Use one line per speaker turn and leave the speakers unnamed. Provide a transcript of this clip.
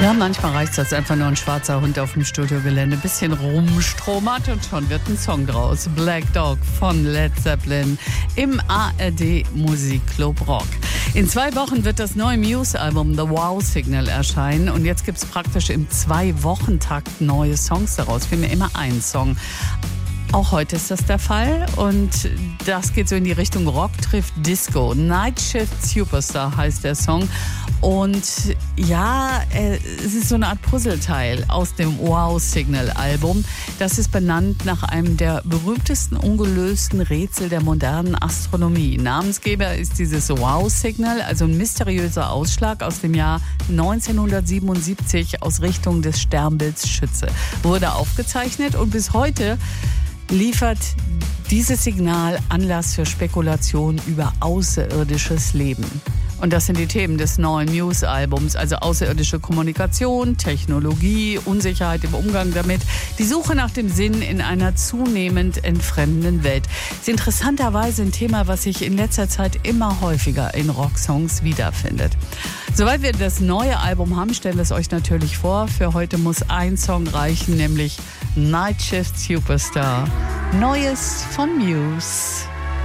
Ja, manchmal reicht es einfach nur ein schwarzer Hund auf dem Studiogelände. Bisschen rumstromert und schon wird ein Song draus. Black Dog von Led Zeppelin im ARD Musikclub Rock. In 2 Wochen wird das neue Muse-Album The Wow Signal erscheinen. Und jetzt gibt es praktisch im 2-Wochen-Takt neue Songs daraus. Vielmehr immer einen Song. Auch heute ist das der Fall und das geht so in die Richtung Rock trifft Disco. Night Shift Superstar heißt der Song und ja, es ist so eine Art Puzzleteil aus dem Wow Signal Album. Das ist benannt nach einem der berühmtesten ungelösten Rätsel der modernen Astronomie. Namensgeber ist dieses Wow Signal, also ein mysteriöser Ausschlag aus dem Jahr 1977 aus Richtung des Sternbilds Schütze. Wurde aufgezeichnet und bis heute liefert dieses Signal Anlass für Spekulationen über außerirdisches Leben. Und das sind die Themen des neuen Muse-Albums, also außerirdische Kommunikation, Technologie, Unsicherheit im Umgang damit, die Suche nach dem Sinn in einer zunehmend entfremdenden Welt. Das ist interessanterweise ein Thema, was sich in letzter Zeit immer häufiger in Rocksongs wiederfindet. Soweit wir das neue Album haben, stellen wir es euch natürlich vor. Für heute muss ein Song reichen, nämlich Night Shift Superstar. Neues von Muse.